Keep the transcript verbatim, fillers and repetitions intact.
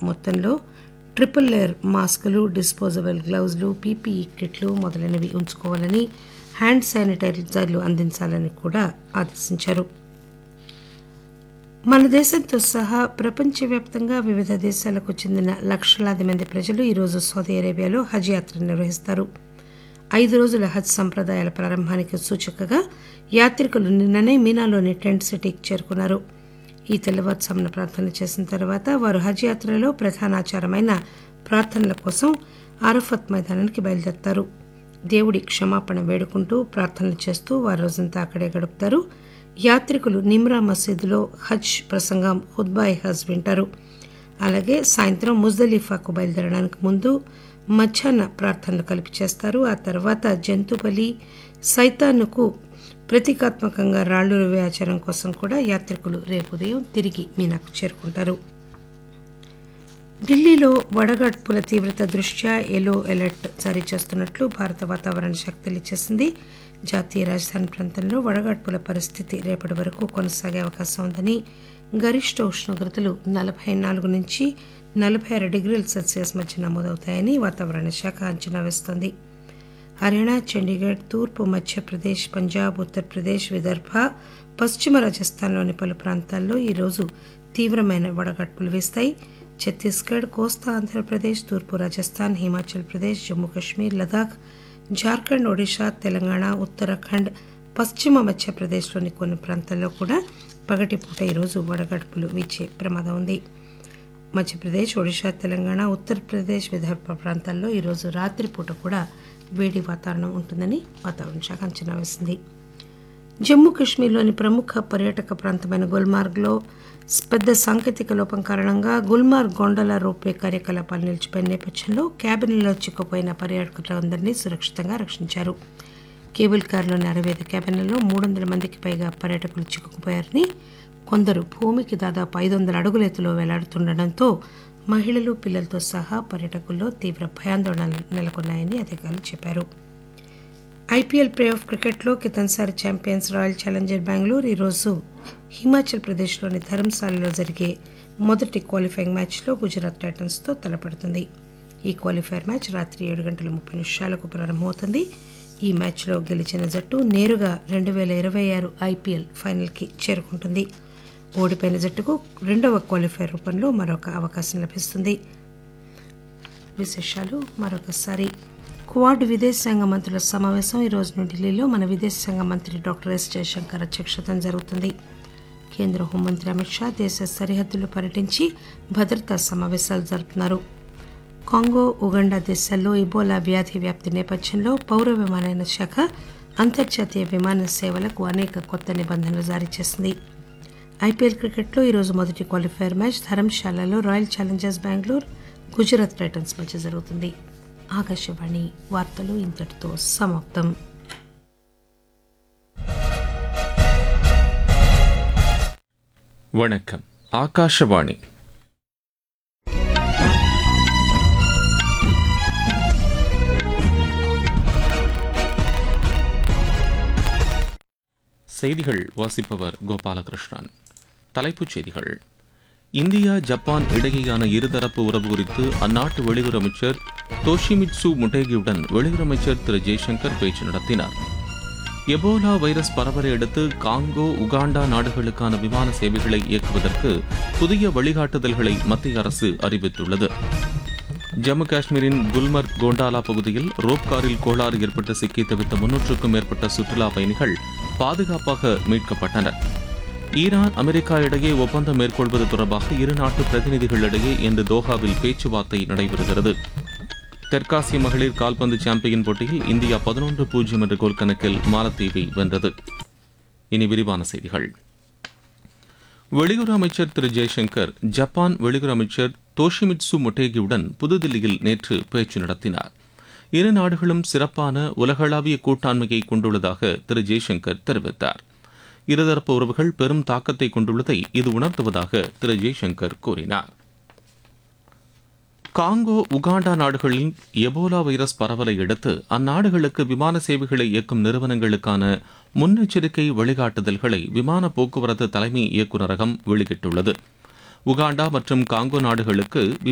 మొత్తంలో triple layer మాస్కులు, disposable గ్లౌజులు, PPE కిట్లు మొదలైనవి ఉంచుకోవాలని, హ్యాండ్ శానిటైజర్లు అందించాలని కూడా ఆదేశించారు. మన దేశంతో సహా ప్రపంచవ్యాప్తంగా వివిధ దేశాలకు చెందిన లక్షలాది మంది ప్రజలు ఈరోజు సౌదీ అరేబియాలో హజ్ యాత్ర నిర్వహిస్తారు. ఐదు రోజుల హజ్ సంప్రదాయాల ప్రారంభానికి సూచకగా యాత్రికులు నిన్ననే మీనాలోని టెంట్ సిటీకి చేరుకున్నారు. ఈ తెల్లవారుజామున ప్రార్థన చేసిన తర్వాత వారు హజ్ యాత్రలో ప్రధాన ఆచారమైన ప్రార్థనల కోసం అరఫత్ మైదానానికి బయలుదేరతారు. దేవుడి క్షమాపణ వేడుకుంటూ ప్రార్థనలు చేస్తూ వారు రోజంతా అక్కడే గడుపుతారు. యాత్రికులు నిమ్రా మసీదులో హజ్ ప్రసంగం హుద్బాయ్ హజ్ వింటారు. అలాగే సాయంత్రం ముజ్దలిఫాకు బయలుదేరడానికి ముందు మధ్యాహ్న ప్రార్థనలు కలిపి చేస్తారు. ఆ తర్వాత జంతు బలి, సైతానుకు ప్రతీకాత్మకంగా రాళ్లు రువే ఆచారం కోసం కూడా యాత్రికులు రేపు ఉదయం తిరిగి మీనాకు చేరుకుంటారు. ఢిల్లీలో వడగడ్పుల తీవ్రత దృష్ట్యా ఎల్లో అలర్ట్ జారీ చేస్తున్నట్లు భారత వాతావరణ శాఖ తెలియజేసింది. జాతీయ రాజధాని ప్రాంతంలో వడగడ్పుల పరిస్థితి రేపటి వరకు కొనసాగే అవకాశం ఉందని, గరిష్ట ఉష్ణోగ్రతలు నలభై నాలుగు నుంచి నలభై ఆరు డిగ్రీల సెల్సియస్ మధ్య నమోదవుతాయని వాతావరణ శాఖ అంచనా వేస్తోంది. హర్యానా, చండీగఢ్, తూర్పు మధ్యప్రదేశ్, పంజాబ్, ఉత్తరప్రదేశ్, విదర్భ, పశ్చిమ రాజస్థాన్లోని పలు ప్రాంతాల్లో ఈరోజు తీవ్రమైన వడగడ్పులు వీస్తాయి. ఛత్తీస్గఢ్, కోస్తా ఆంధ్రప్రదేశ్, తూర్పు రాజస్థాన్, హిమాచల్ ప్రదేశ్, జమ్మూ కాశ్మీర్, లదాఖ్, జార్ఖండ్, ఒడిశా, తెలంగాణ, ఉత్తరాఖండ్, పశ్చిమ మధ్యప్రదేశ్లోని కొన్ని ప్రాంతాల్లో కూడా పగటిపూట ఈరోజు వడగడ్పులు వీచే ప్రమాదం ఉంది. మధ్యప్రదేశ్, ఒడిశా, తెలంగాణ, ఉత్తరప్రదేశ్, విదర్భ ప్రాంతాల్లో ఈరోజు రాత్రిపూట కూడా వేడి వాతావరణం ఉంటుందని వాతావరణ శాఖ అంచనా వేసింది. జమ్మూ కాశ్మీర్లోని ప్రముఖ పర్యాటక ప్రాంతమైన గుల్మార్గ్లో పెద్ద సాంకేతిక లోపం కారణంగా గుల్మార్గ్ గొండల రోప్వే కార్యకలాపాలు నిలిచిపోయిన నేపథ్యంలో క్యాబిన్లో చిక్కుపోయిన పర్యాటకులందరినీ సురక్షితంగా రక్షించారు. కేబుల్ కార్లోని అరవై ఐదు క్యాబిన్లలో మూడు వందల మందికి పైగా పర్యాటకులు చిక్కుకుపోయారని, కొందరు భూమికి దాదాపు ఐదు వందల అడుగుల ఎత్తులో వేలాడుతుండటంతో మహిళలు, పిల్లలతో సహా పర్యాటకుల్లో తీవ్ర భయాందోళనలు నెలకొన్నాయని అధికారులు చెప్పారు. ఐపీఎల్ ప్లే ఆఫ్ క్రికెట్లో కితన్సారి ఛాంపియన్స్ రాయల్ ఛాలెంజర్ బెంగళూరు ఈరోజు హిమాచల్ ప్రదేశ్లోని ధర్మశాలలో జరిగే మొదటి క్వాలిఫైయింగ్ మ్యాచ్లో గుజరాత్ టైటన్స్తో తలపడుతుంది. ఈ క్వాలిఫైర్ మ్యాచ్ రాత్రి ఏడు గంటల ముప్పై నిమిషాలకు ప్రారంభమవుతుంది. ఈ మ్యాచ్లో గెలిచిన జట్టు నేరుగా రెండు వేల ఇరవై ఆరు ఐపీఎల్ ఫైనల్కి చేరుకుంటుంది. ఓడిపోయిన జట్టుకు రెండవ క్వాలిఫైర్ రూపంలో మరొక అవకాశం లభిస్తుంది. విశేషాలు మరొకసారి. క్వాడ్ విదేశాంగ మంత్రుల సమావేశం ఈ రోజు ఢిల్లీలో మన విదేశాంగ మంత్రి డాక్టర్ ఎస్ జయశంకర్ అధ్యక్షతన జరుగుతుంది. కేంద్ర హోంమంత్రి అమిత్ షా దేశ సరిహద్దులు పర్యటించి భద్రతా సమావేశాలు జరుపుతున్నారు. కాంగో, ఉగండా దేశాల్లో ఇబోలా వ్యాధి వ్యాప్తి నేపథ్యంలో పౌర విమానయాన శాఖ అంతర్జాతీయ విమాన సేవలకు అనేక కొత్త నిబంధనలు జారీ చేసింది. ఐపీఎల్ క్రికెట్లో ఈరోజు మొదటి qualifier match ధర్మశాలలో royal Challengers Bengaluru, Gujarat Titans మధ్య జరుగుతుంది. ఆకాశవాణి వార్తలు ఇంతటితో సమాప్తం. வணக்கம். ஆகாஷவாணி. செய்திகள் வாசிப்பவர் கோபாலகிருஷ்ணன். தலைப்புச் செய்திகள். இந்தியா ஜப்பான் இடையேயான இருதரப்பு உறவு குறித்து அந்நாட்டு வெளியுறவு அமைச்சர் தோஷிமிட்சு முட்டேகியுடன் வெளியுறவு அமைச்சர் திரு ஜெய்சங்கர் பேச்சு நடத்தினார். எபோலா வைரஸ் பரவலை அடுத்து காங்கோ, உகாண்டா நாடுகளுக்கான விமான சேவைகளை இயக்குவதற்கு புதிய வழிகாட்டுதல்களை மத்திய அரசு அறிவித்துள்ளது. ஜம்மு காஷ்மீரின் குல்மர்க் கோண்டாலா பகுதியில் ரோப் காரில் கோளாறு ஏற்பட்டு சிக்கி தவித்த முன்னூற்றுக்கும் மேற்பட்ட சுற்றுலா பயணிகள் பாதுகாப்பாக மீட்கப்பட்டனர். ஈரான், அமெரிக்கா இடையே ஒப்பந்தம் மேற்கொள்வது தொடர்பாக இரு நாட்டு பிரதிநிதிகளிடையே இன்று தோஹாவில் பேச்சுவார்த்தை நடைபெறுகிறது. தெற்காசிய மகளிர் கால்பந்து சாம்பியன் போட்டியில் இந்தியா பதினொன்று பூஜ்ஜியம் என்ற கோல் கணக்கில் மாலத்தீவை வென்றது. இனி விரிவான செய்திகள். வெளியுறவு அமைச்சர் திரு ஜெய்சங்கர் ஜப்பான் வெளியுறவு அமைச்சர் தோஷிமிட்சு மொட்டேகியுடன் புதுதில்லியில் நேற்று பேச்சு நடத்தினார். இரு நாடுகளும் சிறப்பான உலகளாவிய கூட்டாண்மையை கொண்டுள்ளதாக திரு ஜெய்சங்கர் தெரிவித்தார். இருதரப்பு உறவுகள் பெரும் தாக்கத்தை கொண்டுள்ளதை இது உணர்த்துவதாக திரு ஜெய்சங்கர் கூறினார். காங்கோ, உகாண்டா நாடுகளில் எபோலா வைரஸ் பரவலை அடுத்து அந்நாடுகளுக்கு விமான சேவைகளை இயக்கும் நிறுவனங்களுக்கான முன்னெச்சரிக்கை வழிகாட்டுதல்களை விமான போக்குவரத்து தலைமை இயக்குநரகம் வெளியிட்டுள்ளது. உகாண்டா மற்றும் காங்கோ நாடுகளுக்கு